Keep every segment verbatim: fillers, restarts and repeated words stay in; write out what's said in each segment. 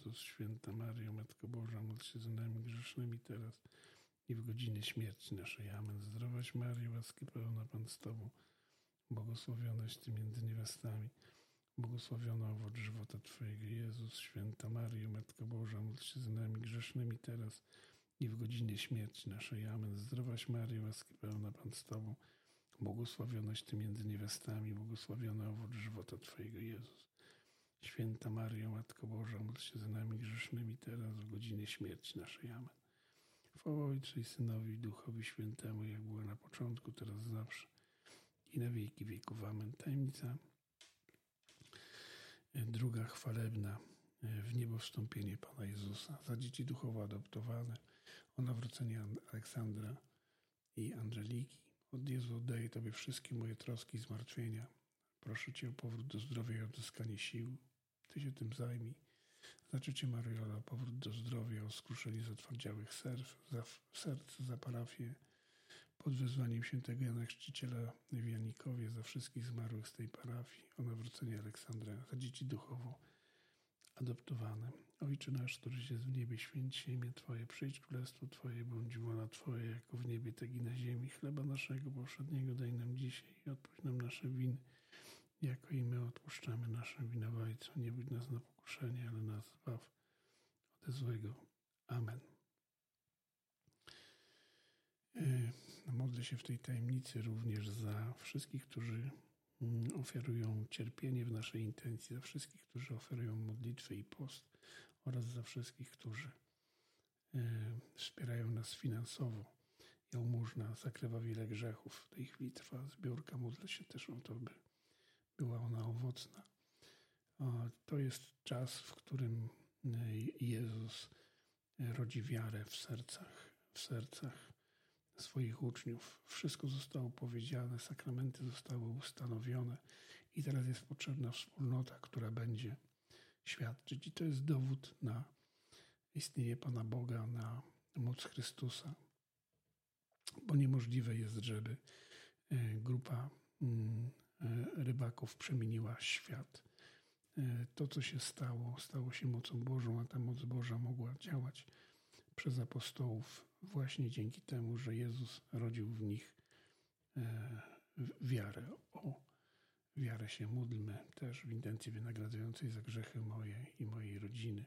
Jezus. Święta Maryjo, Matko Boża, módl się za nami grzesznymi teraz i w godzinę śmierci naszej. Amen. Zdrowaś Maryjo, łaski pełna, Pan z Tobą, błogosławionaś Ty między niewiastami, błogosławiony owoc żywota Twojego, Jezus. Święta Maryjo, Matko Boża, módl się za nami grzesznymi teraz i w godzinę śmierci naszej. Amen. Zdrowaś Maryjo, łaski pełna, Pan z Tobą, błogosławionaś Ty między niewiastami, błogosławiony owoc żywota Twojego, Jezus. Święta Maryjo, Matko Boża, módl się za nami grzesznymi teraz w godzinę śmierci naszej. Amen. Chwała Ojcu i Synowi i Duchowi Świętemu, jak było na początku, teraz zawsze i na wieki wieków. Amen. Tajemnica druga chwalebna, w niebo wstąpienie Pana Jezusa, za dzieci duchowo adoptowane, o nawrócenie Aleksandra i Angeliki. Od Jezu oddaję Tobie wszystkie moje troski i zmartwienia. Proszę Cię o powrót do zdrowia i odzyskanie sił. Ty się tym zajmij. Znaczy Cię, Mariola, o powrót do zdrowia, o skruszenie zatwardziałych serc, za, serc za parafię, pod wezwaniem świętego Jana Chrzciciela w Janikowie, za wszystkich zmarłych z tej parafii, o nawrócenie Aleksandra, za dzieci duchowo adoptowane. Ojcze nasz, któryś jest w niebie, święć się imię Twoje, przyjdź królestwo Twoje, bądź wola Twoja, jako w niebie, tak i na ziemi. Chleba naszego powszedniego daj nam dzisiaj i odpuść nam nasze winy, jako i my odpuszczamy naszym winowajcom. Nie budź nas na pokuszenie, ale nas zbaw ode złego. Amen. Modlę się w tej tajemnicy również za wszystkich, którzy ofiarują cierpienie w naszej intencji, za wszystkich, którzy oferują modlitwę i post oraz za wszystkich, którzy wspierają nas finansowo. Jałmużna zakrywa wiele grzechów. W tej chwili trwa zbiórka. Modlę się też o to, by była ona owocna. To jest czas, w którym Jezus rodzi wiarę w sercach, w sercach swoich uczniów. Wszystko zostało powiedziane, sakramenty zostały ustanowione i teraz jest potrzebna wspólnota, która będzie świadczyć. I to jest dowód na istnienie Pana Boga, na moc Chrystusa. Bo niemożliwe jest, żeby grupa rybaków przemieniła świat. To, co się stało, stało się mocą Bożą, a ta moc Boża mogła działać przez apostołów właśnie dzięki temu, że Jezus rodził w nich wiarę. O wiarę się módlmy też w intencji wynagradzającej za grzechy moje i mojej rodziny.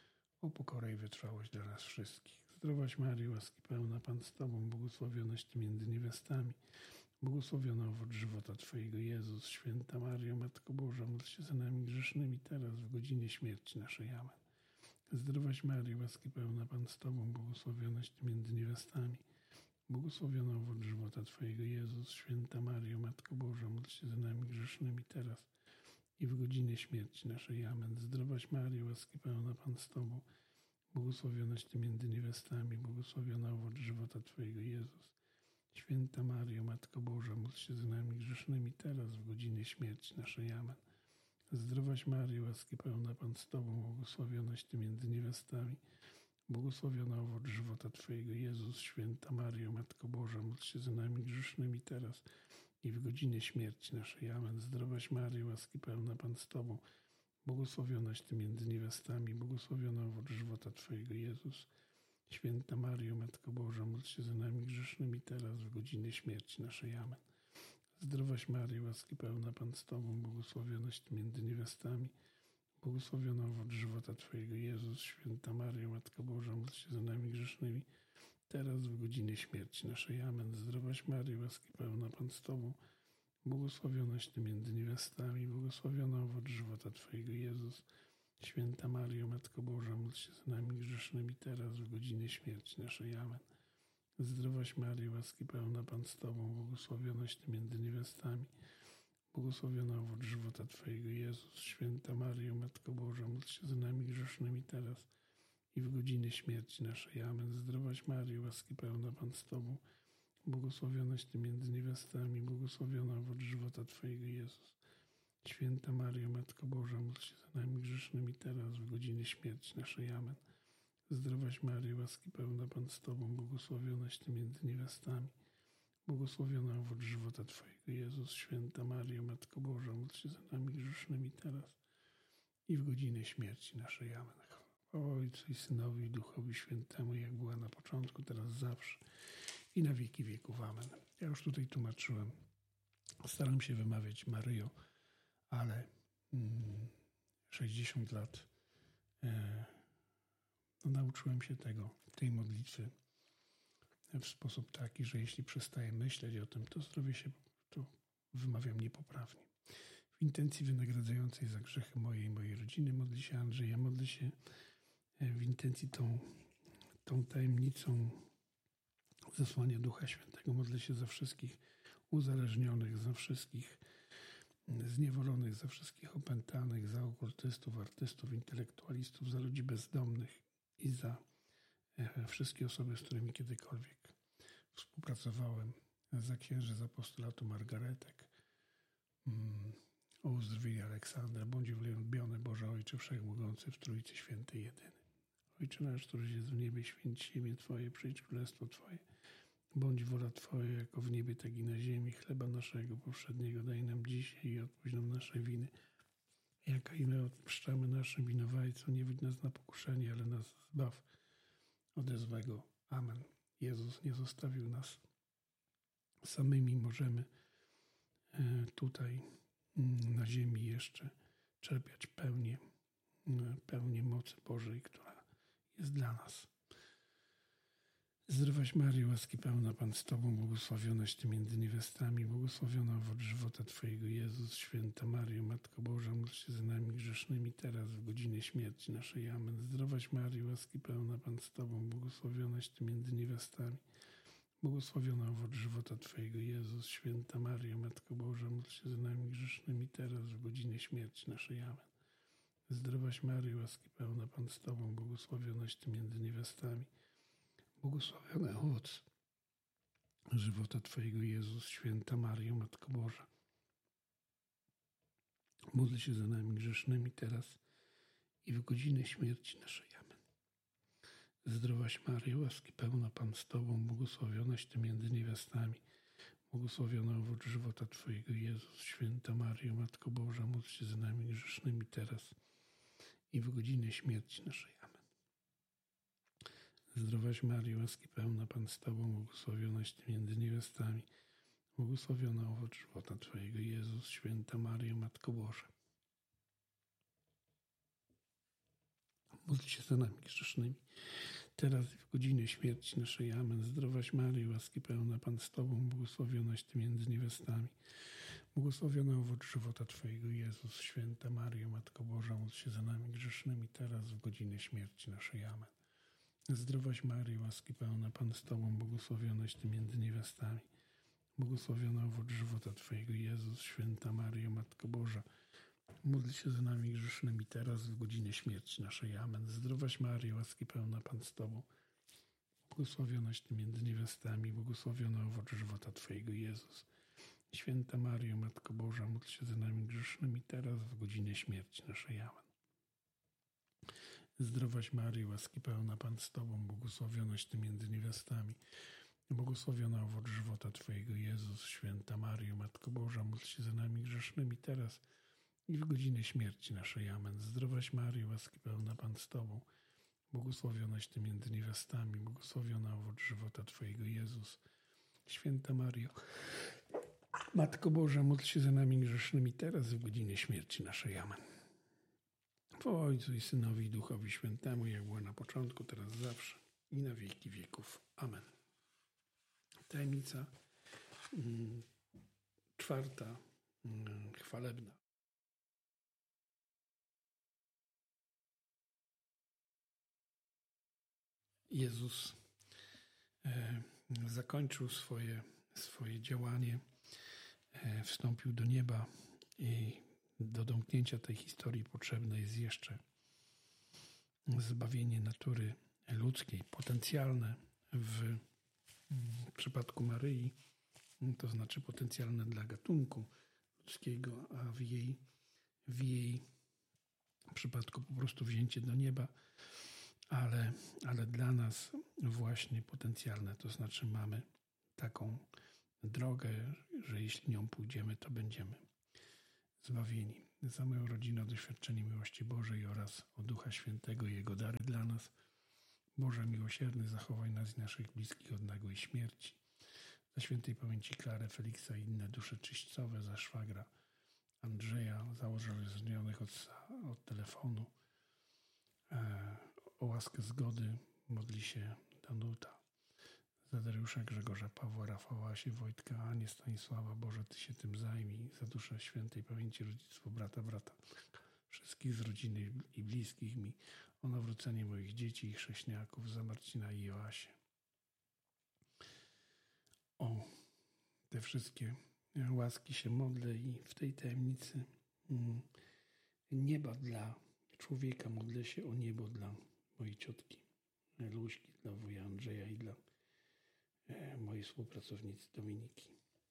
O pokorę i wytrwałość dla nas wszystkich. Zdrowaś Maryjo, łaski pełna, Pan z Tobą, błogosławionaś Ty między niewiastami, błogosławiony owoc żywota Twojego, Jezus. Święta Maryjo, Matko Boża, módl się za nami grzesznymi teraz w godzinie śmierci naszej. Amen. Zdrowaś Maryjo, łaski pełna, Pan z Tobą, błogosławionaś Ty między niewiastami, błogosławiony owoc żywota Twojego, Jezus. Święta Maryjo, Matko Boża, módl się za nami grzesznymi teraz i w godzinie śmierci naszej. Amen. Zdrowaś Maryjo, łaski pełna, Pan z Tobą, błogosławionaś Ty między niewiastami, błogosławiony owoc żywota Twojego, Jezus. Święta Maryjo, Matko Boża, módl się za nami grzesznymi teraz w godzinie śmierci naszej. Amen. Zdrowaś Maryjo, łaski pełna, Pan z Tobą, błogosławionaś Ty między niewiastami, błogosławiony owoc żywota Twojego, Jezus. Święta Maryjo, Matko Boża, módl się za nami grzesznymi teraz i w godzinie śmierci naszej. Amen. Zdrowaś Maryjo, łaski pełna, Pan z Tobą, błogosławionaś Ty między niewiastami, błogosławiony owoc żywota Twojego, Jezus. Święta Maryjo, Matko Boża, módl się za nami grzesznymi teraz w godzinie śmierci naszej. Amen. Zdrowaś Maryjo, łaski pełna, Pan z Tobą, błogosławionaś Ty między niewiastami, błogosławiony owoc żywota Twojego, Jezus. Święta Maryjo, Matko Boża, módl się za nami grzesznymi teraz w godzinie śmierci naszej. Amen. Zdrowaś Maryjo, łaski pełna, Pan z Tobą, błogosławionaś Ty między niewiastami, błogosławiony owoc żywota Twojego, Jezus. Święta Maryjo, Matko Boża, módl się za nami grzesznymi teraz w godzinie śmierci naszej. Amen. Zdrowaś Maryjo, łaski pełna, Pan z Tobą, błogosławionaś Ty między niewiastami, błogosławiony owoc żywota Twojego, Jezus. Święta Maryjo, Matko Boża, módl się za nami grzesznymi teraz i w godzinie śmierci naszej. Amen. Zdrowaś Maryjo, łaski pełna, Pan z Tobą, błogosławionaś Ty między niewiastami, błogosławiony owoc żywota Twojego, Jezus. Święta Maryjo, Matko Boża, módl się za nami grzesznymi teraz w godzinie śmierci naszej. Amen. Zdrowaś Maryjo, łaski pełna, Pan z Tobą, błogosławionaś Ty między niewiastami, błogosławiony owoc żywota Twojego, Jezus. Święta Maryjo, Matko Boża, módl się za nami grzesznymi teraz i w godzinę śmierci naszej. Amen. Ojcu i Synowi i Duchowi Świętemu, jak była na początku, teraz zawsze i na wieki wieków. Amen. Ja już tutaj tłumaczyłem. Staram się wymawiać Maryjo, ale mm, sześćdziesiąt lat e, no, nauczyłem się tego, tej modlitwy w sposób taki, że jeśli przestaję myśleć o tym, to zrobię się, to wymawiam niepoprawnie. W intencji wynagradzającej za grzechy moje i mojej rodziny modli się Andrzej. Ja modlę się w intencji tą, tą tajemnicą zesłania Ducha Świętego. Modlę się za wszystkich uzależnionych, za wszystkich zniewolonych, za wszystkich opętanych, za okultystów, artystów, intelektualistów, za ludzi bezdomnych i za wszystkie osoby, z którymi kiedykolwiek współpracowałem, za księży z apostolatu Margaretek, o uzdrowienie Aleksandra. Bądź uwielbiony Boże Ojcze Wszechmogący w Trójcy Świętej jedyny. Ojcze nasz, któryś jest w niebie, święć się imię Twoje, przyjdź królestwo Twoje. Bądź wola Twoja, jako w niebie, tak i na ziemi. Chleba naszego powszedniego daj nam dzisiaj i odpuść nam nasze winy, jako i my odpuszczamy naszym winowajcom. Nie wódź nas na pokuszenie, ale nas zbaw ode złego. Amen. Jezus nie zostawił nas samymi. Możemy tutaj na ziemi jeszcze czerpiać pełnię, pełnię mocy Bożej, która jest dla nas. Zdrowaś Maryjo, łaski pełna, Pan z Tobą, błogosławionaś Ty między niewiastami, błogosławiona owoc żywota Twojego, Jezus. Święta Maryjo, Matko Boża, módl się za nami grzesznymi, teraz w godzinie śmierci naszej. Amen. Zdrowaś Maryjo, łaski pełna, Pan z Tobą, błogosławionaś Ty między niewiastami, błogosławiona owoc żywota Twojego, Jezus. Święta Maryjo, Matko Boża, módl się za nami grzesznymi, teraz w godzinie śmierci naszej. Amen. Zdrowaś Maryjo, łaski pełna, Pan z Tobą, błogosławionaś Ty między niewiastami, błogosławiony owoc żywota Twojego, Jezus. Święta Maryjo, Matko Boża, módl się za nami grzesznymi, teraz i w godzinę śmierci naszej. Amen. Zdrowaś Maryjo, łaski pełna, Pan z Tobą, błogosławionaś Ty między niewiastami, błogosławiony owoc żywota Twojego, Jezus. Święta Maryjo, Matko Boża, módl się za nami grzesznymi, teraz i w godzinę śmierci naszej. Amen. Zdrowaś Maryjo, łaski pełna, Pan z Tobą, błogosławionaś Ty między niewiastami, błogosławiony owoc żywota Twojego, Jezus. Święta Maryjo, Matko Boża, módl się za nami grzesznymi, teraz i w godzinę śmierci naszej. Amen. Zdrowaś Maryjo, łaski pełna, Pan z Tobą, błogosławionaś Ty między niewiastami, błogosławiony owoc żywota Twojego, Jezus. Święta Maryjo, Matko Boża, módl się za nami grzesznymi, teraz w godzinę śmierci naszej. Amen. Zdrowaś Maryjo, łaski pełna, Pan z Tobą, błogosławionaś Ty między niewiastami, błogosławiony owoc żywota Twojego, Jezus. Święta Maryjo, Matko Boża, módl się za nami grzesznymi, teraz w godzinę śmierci naszej. Amen. Zdrowaś Maryjo, łaski pełna, Pan z Tobą, błogosławionaś Ty między niewiastami, błogosławiony owoc żywota Twojego, Jezus. Święta Maryjo, Matko Boża, módl się za nami grzesznymi, teraz w godzinę śmierci naszej. Amen. Zdrowaś Maryjo, łaski pełna, Pan z Tobą, błogosławionaś Ty między niewiastami, błogosławiona owoc żywota Twojego, Jezus. Święta Maryjo, Matko Boża, módl się za nami grzesznymi, teraz i w godzinę śmierci naszej. Amen. Zdrowaś Maryjo, łaski pełna, Pan z Tobą, błogosławionaś Ty między niewiastami, błogosławiona owoc żywota Twojego, Jezus. Święta Maryjo, Matko Boża, módl się za nami grzesznymi, teraz i w godzinę śmierci naszej. Amen. Po Ojcu i Synowi i Duchowi Świętemu, jak było na początku, teraz zawsze i na wieki wieków. Amen. Tajemnica mm, czwarta, mm, chwalebna. Jezus e, zakończył swoje, swoje działanie, e, wstąpił do nieba i do domknięcia tej historii potrzebne jest jeszcze zbawienie natury ludzkiej, potencjalne w, w przypadku Maryi, to znaczy potencjalne dla gatunku ludzkiego, a w jej, w jej przypadku po prostu wzięcie do nieba, ale, ale dla nas właśnie potencjalne, to znaczy mamy taką drogę, że jeśli nią pójdziemy, to będziemy zbawieni. za moją rodzinę o doświadczenie miłości Bożej oraz o Ducha Świętego i Jego dary dla nas. Boże miłosierny, zachowaj nas i naszych bliskich od nagłej śmierci. Za świętej pamięci Klarę, Feliksa i inne dusze czyśćcowe, za szwagra Andrzeja, za uzależnionych od, od telefonu. E, o łaskę zgody modli się Danuta. Za Dariusza, Grzegorza, Pawła, Rafała, Asi, Wojtka, Anię, Stanisława. Boże, Ty się tym zajmij. Za duszę świętej pamięci rodzictwo brata, brata, wszystkich z rodziny i bliskich mi. O nawrócenie moich dzieci i chrześniaków. Za Marcina i Joasię. O te wszystkie łaski się modlę i w tej tajemnicy mm, nieba dla człowieka modlę się o niebo dla mojej ciotki Luśki, dla wuja Andrzeja i dla e, mojej współpracownicy Dominiki.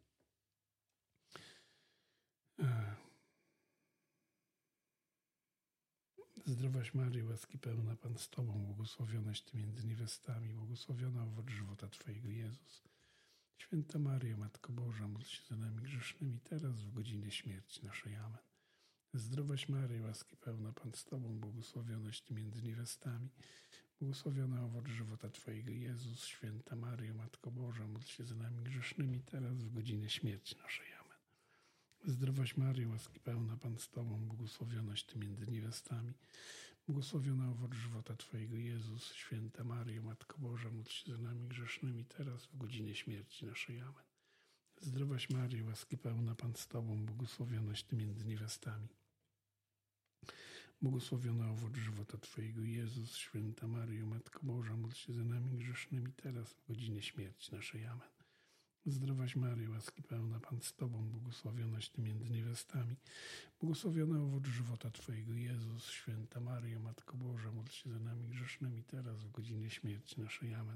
E, Zdrowaś Maryjo, łaski pełna, Pan z Tobą, błogosławionaś Ty między niewiastami, błogosławiona owoc żywota Twojego, Jezus. Święta Maryjo, Matko Boża, módl się za nami grzesznymi, teraz w godzinie śmierci naszej. Amen. Zdrowaś Maryjo, łaski pełna, Pan z Tobą, błogosławionaś Ty między niewiastami, błogosławiona owoc żywota Twojego, Jezus. Święta Maryjo, Matko Boża, módl się za nami grzesznymi, teraz w godzinie śmierci naszej. Amen. Zdrowaś Maryjo, łaski pełna, Pan z Tobą, błogosławionaś Ty między niewiastami, błogosławiona owoc żywota Twojego, Jezus. Święta Maryjo, Matko Boża, módl się za nami grzesznymi, teraz w godzinie śmierci naszej. Amen. Zdrowaś Maryjo, łaski pełna, Pan z Tobą, błogosławionaś Ty między niewiastami, błogosławiona owoc żywota Twojego, Jezus. Święta Maryjo, Matko Boża, módl się za nami grzesznymi, teraz w godzinie śmierci naszej. Amen. Zdrowaś Maryjo, łaski pełna, Pan z Tobą, błogosławionaś Ty między niewiastami, błogosławiona owoc żywota Twojego, Jezus. Święta Maryjo, Matko Boża, módl się za nami grzesznymi, teraz w godzinie śmierci naszej. Amen.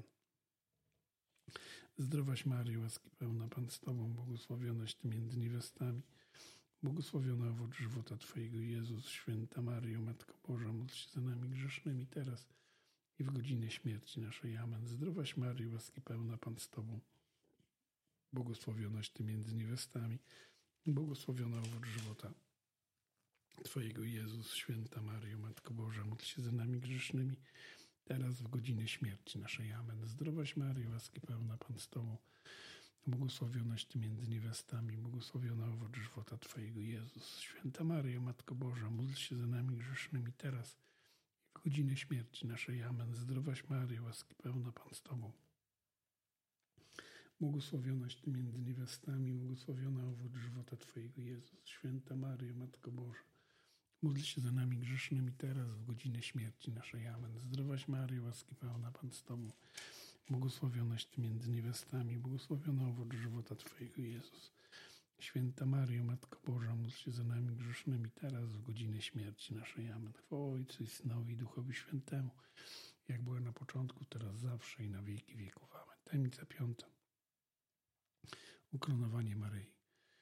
Zdrowaś Maryjo, łaski pełna, Pan z Tobą, błogosławionaś Ty między niewiastami, błogosławiona owoc żywota Twojego, Jezus. Święta Maryjo, Matko Boża, módl się za nami grzesznymi, teraz i w godzinie śmierci naszej. Amen. Zdrowaś Maryjo, łaski pełna, Pan z Tobą, błogosławionaś Ty między niewiastami, błogosławiona owoc żywota Twojego, Jezus. Święta Maryjo, Matko Boża, módl się za nami grzesznymi, teraz w godzinie śmierci naszej. Amen. Zdrowaś Maryjo, łaski pełna, Pan z Tobą, błogosławionaś Ty między niewiastami, błogosławiona owoc żywota Twojego, Jezus. Święta Maryjo, Matko Boża, módl się za nami grzesznymi, teraz i w godzinę śmierci naszej. Amen. Zdrowaś Maryjo, łaski pełna, Pan z Tobą, błogosławionaś Ty między niewiastami, błogosławiona owoc żywota Twojego, Jezus. Święta Maryjo, Matko Boża, módl się za nami grzesznymi, teraz w godzinę śmierci naszej. Amen. Zdrowaś Maryjo, łaski pełna, Pan z Tobą, błogosławionaś Ty między niewiastami, błogosławiona owoc żywota Twojego, Jezus. Święta Maryjo, Matko Boża, módl się za nami grzesznymi, teraz w godzinę śmierci naszej. Amen. Chwała Ojcu i Synowi i Duchowi Świętemu, jak była na początku, teraz zawsze i na wieki wieków. Amen. Tajemnica piąta. Ukoronowanie Maryi.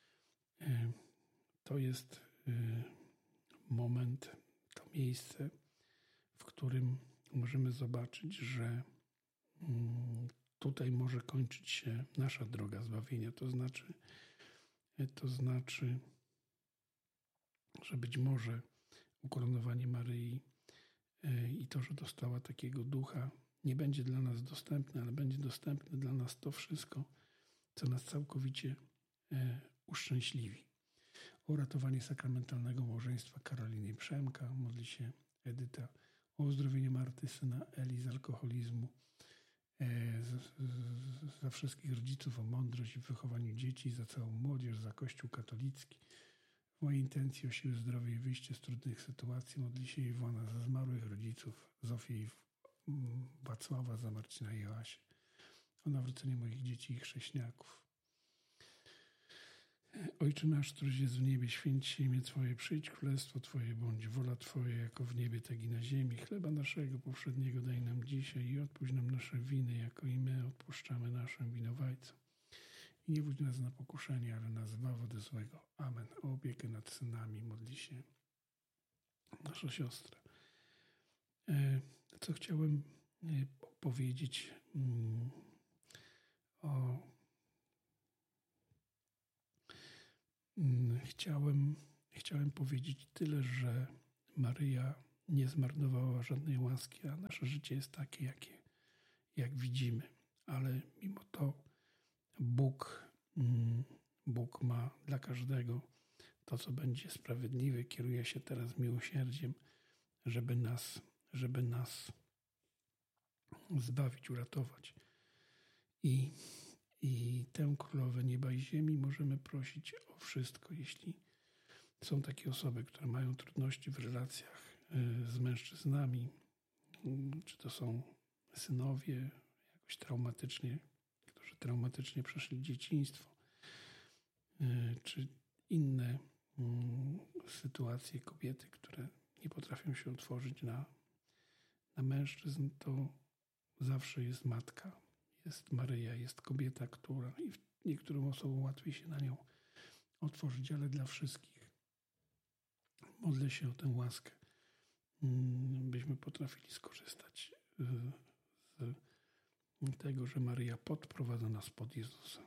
To jest moment, to miejsce, w którym możemy zobaczyć, że tutaj może kończyć się nasza droga zbawienia. To znaczy, to znaczy, że być może ukoronowanie Maryi i to, że dostała takiego ducha, nie będzie dla nas dostępne, ale będzie dostępne dla nas to wszystko, co nas całkowicie uszczęśliwi. O uratowanie sakramentalnego małżeństwa Karoliny i Przemka modli się Edyta. O uzdrowienie Marty, syna Eli z alkoholizmu. Za wszystkich rodziców, o mądrość w wychowaniu dzieci, za całą młodzież, za Kościół katolicki. W mojej intencji o siłę zdrowia i wyjście z trudnych sytuacji modli się Iwona za zmarłych rodziców, Zofię i Wacława, za Marcina i Joasię. O nawrócenie moich dzieci i chrześniaków. Ojcze nasz, któryś jest w niebie, święć się imię Twoje, przyjdź królestwo Twoje, bądź wola Twoja, jako w niebie, tak i na ziemi. Chleba naszego powszedniego daj nam dzisiaj i odpuść nam nasze winy, jako i my odpuszczamy naszym winowajcom. I nie wódź nas na pokuszenie, ale nas zbaw od złego. Amen. O opiekę nad synami modli się nasza siostra. Co chciałem powiedzieć o... Chciałem chciałem powiedzieć tyle, że Maryja nie zmarnowała żadnej łaski, a nasze życie jest takie, jakie, jak widzimy. Ale mimo to Bóg, Bóg ma dla każdego to, co będzie sprawiedliwe. Kieruje się teraz miłosierdziem, żeby nas, żeby nas zbawić, uratować. I, I tę Królowę Nieba i Ziemi możemy prosić o wszystko, jeśli są takie osoby, które mają trudności w relacjach z mężczyznami, czy to są synowie jakoś traumatycznie, którzy traumatycznie przeszli dzieciństwo, czy inne sytuacje, kobiety, które nie potrafią się otworzyć na, na mężczyzn, to zawsze jest matka, jest Maryja, jest kobieta, która i niektórym osobom łatwiej się na nią otworzyć, ale dla wszystkich modlę się o tę łaskę, byśmy potrafili skorzystać z tego, że Maryja podprowadza nas pod Jezusa.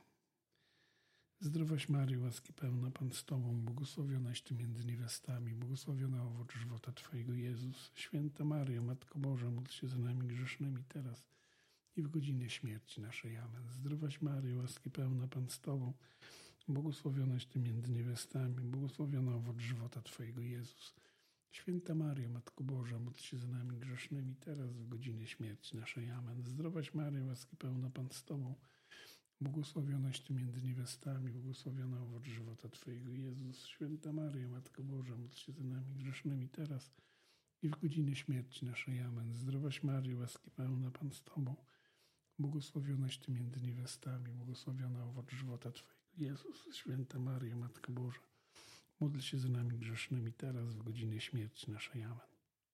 Zdrowaś Maryjo, łaski pełna, Pan z Tobą, błogosławionaś Ty między niewiastami, błogosławiona owoc żywota Twojego, Jezus. Święta Maryjo, Matko Boża, módl się za nami grzesznymi teraz i w godzinie śmierci naszej. Amen. Zdrowaś Maryjo, łaski pełna, Pan z Tobą, błogosławionaś Ty między niewiastami, błogosławiona owoc żywota Twojego, Jezus. Święta Maryjo, Matko Boża, módl się za nami grzesznymi teraz w godzinie śmierci naszej. Amen. Zdrowaś Maryjo, łaski pełna, Pan z Tobą, błogosławionaś Ty między niewiastami, błogosławiona owoc żywota Twojego, Jezus. Święta Maryjo, Matko Boża, módl się za nami grzesznymi teraz i w godzinie śmierci naszej. Amen. Zdrowaś Maryjo, łaski pełna, Pan z Tobą, błogosławionaś Ty między niewiastami, błogosławiona owoc żywota Twojego, Jezus. Święta Maryjo, Matko Boża, módl się za nami grzesznymi teraz w godzinie śmierci naszej. Amen.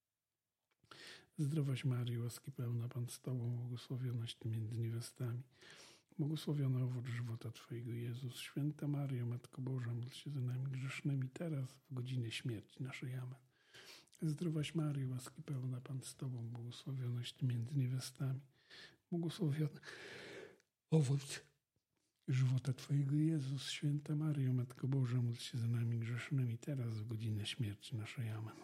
Zdrowaś Maryjo, łaski pełna, Pan z Tobą, błogosławionaś Ty między niewiastami, błogosławiona owoc żywota Twojego, Jezus. Święta Maryjo, Matko Boża, módl się za nami grzesznymi teraz w godzinie śmierci naszej. Amen. Zdrowaś Maryjo, łaski pełna, Pan z Tobą, błogosławionaś Ty między niewiastami, błogosławiony owoc żywota Twojego, Jezus. Święta Maryjo, Matko Boża, módl się za nami grzesznymi teraz w godzinę śmierci naszej. Amen.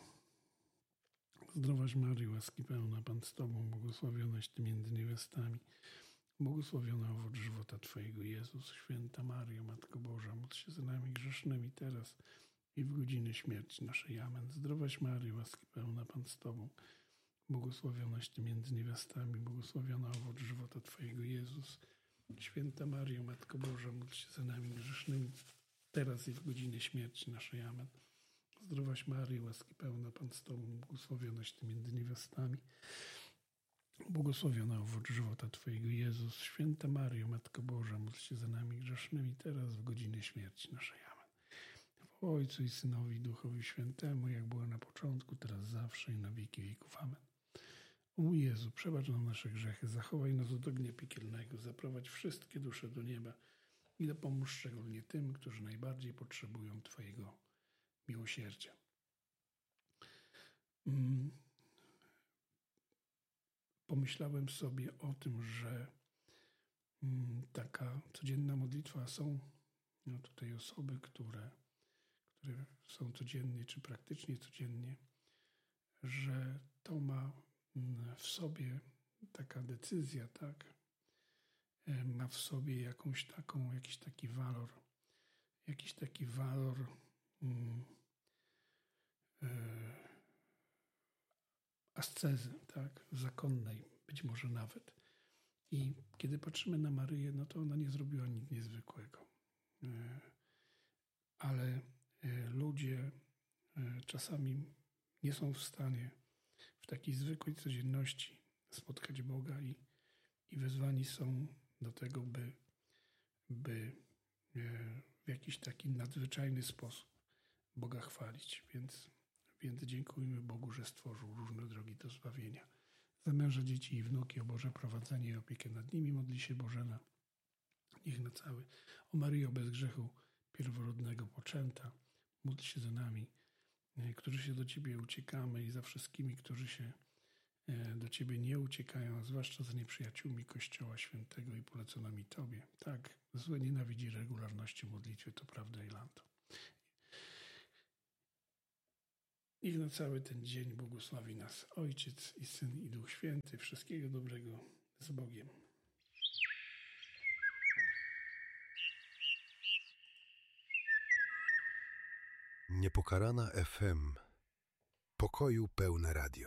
Zdrowaś Maryjo, łaski pełna, Pan z Tobą, błogosławionaś Ty między niewiastami, błogosławiona owoc żywota Twojego, Jezus. Święta Maryjo, Matko Boża, módl się za nami grzesznymi teraz i w godzinę śmierci naszej. Amen. Zdrowaś Maryjo, łaski pełna, Pan z Tobą, błogosławionaś Ty między niewiastami, błogosławiona owoc żywota Twojego, Jezus. Święta Maryjo, Matko Boża, módl się za nami grzesznymi teraz i w godzinę śmierci naszej. Amen. Zdrowaś Maryjo, łaski pełna, Pan z Tobą, błogosławionaś Ty między niewiastami, błogosławiona owoc żywota Twojego, Jezus. Święta Maryjo, Matko Boża, módl się za nami grzesznymi teraz w godzinie śmierci naszej. Amen. W Ojcu i Synowi i Duchowi Świętemu, jak była na początku, teraz zawsze i na wieki wieków. Amen. O mój Jezu, przebacz nam nasze grzechy, zachowaj nas od ognia piekielnego, zaprowadź wszystkie dusze do nieba i dopomóż szczególnie tym, którzy najbardziej potrzebują Twojego miłosierdzia. Mm. Pomyślałem sobie o tym, że mm, taka codzienna modlitwa, są no, tutaj osoby, które, które są codziennie, czy praktycznie codziennie, że to ma w sobie taka decyzja, tak, ma w sobie jakąś taką, jakiś taki walor, jakiś taki walor mm, e, ascezy, tak, zakonnej, być może nawet. I kiedy patrzymy na Maryję, no to ona nie zrobiła nic niezwykłego. E, ale e, ludzie e, czasami nie są w stanie w takiej zwykłej codzienności spotkać Boga i, i wezwani są do tego, by, by w jakiś taki nadzwyczajny sposób Boga chwalić. Więc, więc dziękujmy Bogu, że stworzył różne drogi do zbawienia. Za męża, dzieci i wnuki, o Boże prowadzenie i opiekę nad nimi modli się Bożena. Niech na cały. O Maryjo, bez grzechu pierworodnego poczęta, módl się za nami, którzy się do Ciebie uciekamy, i za wszystkimi, którzy się do Ciebie nie uciekają, a zwłaszcza za nieprzyjaciółmi Kościoła Świętego i poleconymi Tobie. Tak, złe nienawidzi regularności modlitwy, to prawda, Ilanto. Niech na cały ten dzień błogosławi nas Ojciec i Syn i Duch Święty. Wszystkiego dobrego, z Bogiem. Niepokalana F M. Pokoju pełne radio.